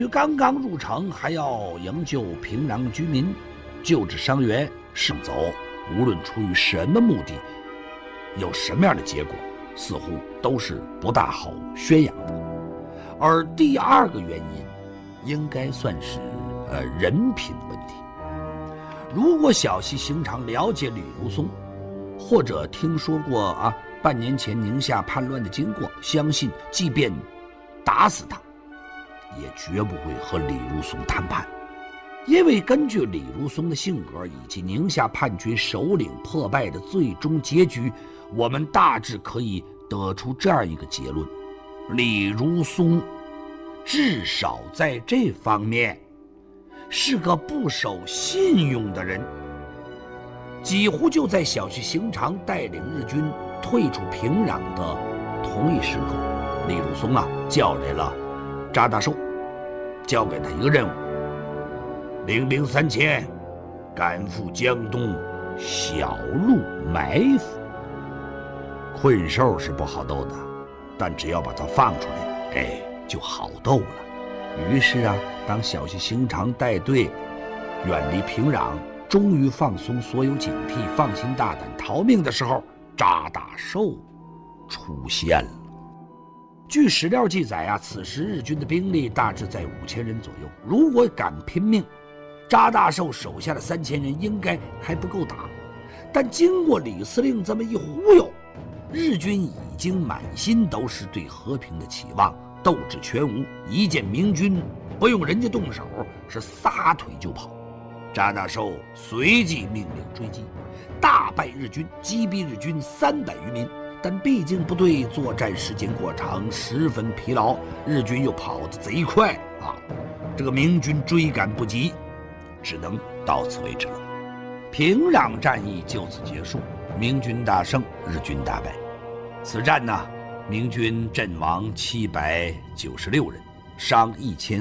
刚刚入城，还要营救平壤居民，救治伤员，胜走，无论出于什么目的，有什么样的结果，似乎都是不大好宣扬的。而第二个原因，应该算是人品问题。如果小西行长了解李如松，或者听说过半年前宁夏叛乱的经过，相信即便打死他，也绝不会和李如松谈判。因为根据李如松的性格以及宁夏叛军首领破败的最终结局，我们大致可以得出这样一个结论：李如松至少在这方面是个不守信用的人。几乎就在小西行长带领日军退出平壤的同一时刻，李如松叫来了查大寿，交给他一个任务：领兵3000，赶赴江东，小路埋伏。困兽是不好斗的，但只要把它放出来，就好斗了。于是当小西行长带队远离平壤，终于放松所有警惕，放心大胆逃命的时候，查大寿出现了。据史料记载此时日军的兵力大致在5000人左右，如果敢拼命，查大寿手下的3000人应该还不够打。但经过李司令这么一忽悠，日军已经满心都是对和平的期望，斗志全无，一见明军不用人家动手，是撒腿就跑。查大寿随即命令追击，大败日军，击毙日军300余名。但毕竟部队作战时间过长，十分疲劳，日军又跑得贼快这个明军追赶不及，只能到此为止了。平壤战役就此结束，明军大胜，日军大败。此战明军阵亡796人，伤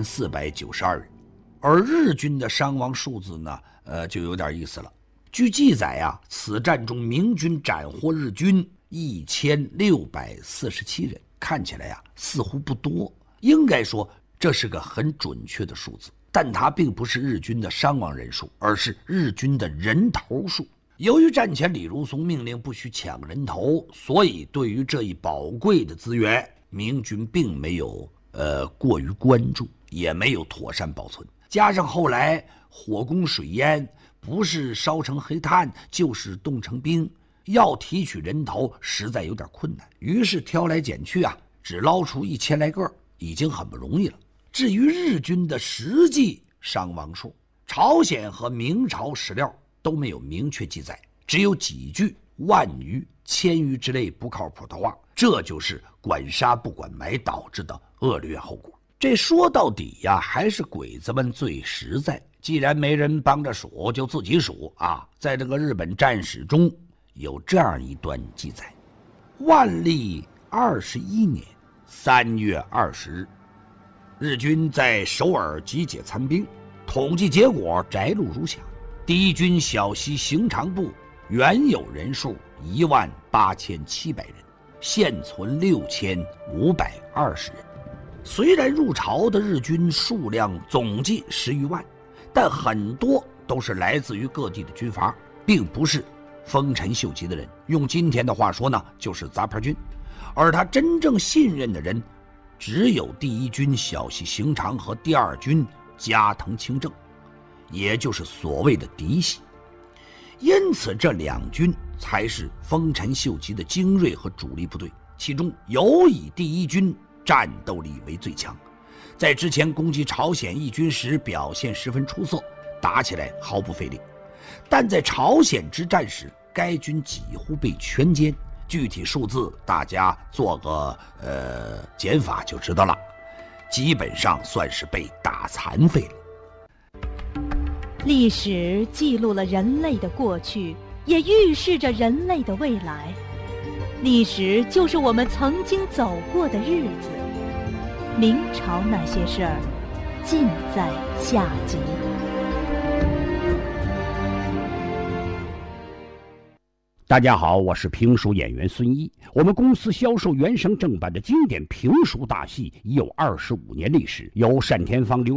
1492人。而日军的伤亡数字就有点意思了。据记载此战中明军斩获日军1647人，看起来似乎不多，应该说这是个很准确的数字，但它并不是日军的伤亡人数，而是日军的人头数。由于战前李如松命令不许抢人头，所以对于这一宝贵的资源，明军并没有过于关注，也没有妥善保存。加上后来火攻水淹，不是烧成黑炭就是冻成冰，要提取人头实在有点困难，于是挑来拣去只捞出1000来个，已经很不容易了。至于日军的实际伤亡数，朝鲜和明朝史料都没有明确记载，只有几句万余、千余之类不靠谱的话，这就是管杀不管埋导致的恶劣后果。这说到底还是鬼子们最实在，既然没人帮着数，就自己数在这个日本战史中有这样一段记载：万历21年3月20日，日军在首尔集结参兵，统计结果摘录如下：第一军小西行长部原有人数18700人，现存6520人。虽然入朝的日军数量总计10余万，但很多都是来自于各地的军阀，并不是丰臣秀吉的人，用今天的话说就是杂牌军。而他真正信任的人只有第一军小西行长和第二军加藤清正，也就是所谓的嫡系。因此这两军才是丰臣秀吉的精锐和主力部队，其中尤以第一军战斗力为最强，在之前攻击朝鲜义军时表现十分出色，打起来毫不费力。但在朝鲜之战时，该军几乎被全歼，具体数字大家做个减法就知道了，基本上算是被打残废了。 历史记录了人类的过去，也预示着人类的未来。历史就是我们曾经走过的日子。明朝那些事儿，尽在下集。 大家好，我是评书演员孙一。我们公司销售原声正版的经典评书大戏已有25年历史，由单田芳、刘